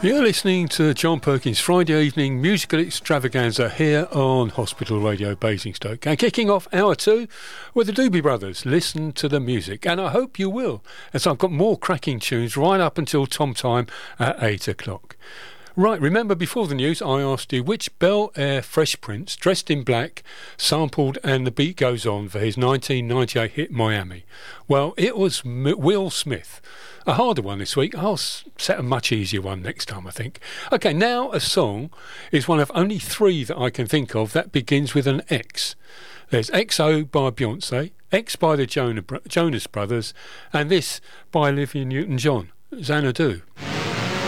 You're listening to John Perkins' Friday evening musical extravaganza here on Hospital Radio Basingstoke. And kicking off hour 2 with the Doobie Brothers. Listen to the music, and I hope you will, as I've got more cracking tunes right up until Tom time at 8 o'clock. Right, remember before the news I asked you which Bel Air Fresh Prince, dressed in black, sampled And the Beat Goes On for his 1998 hit Miami. Well, it was Will Smith. A harder one this week. I'll set a much easier one next time, I think. Okay, now a song is one of only 3 that I can think of that begins with an X. There's XO by Beyonce, X by the Jonas Brothers, and this by Olivia Newton-John, Xanadu.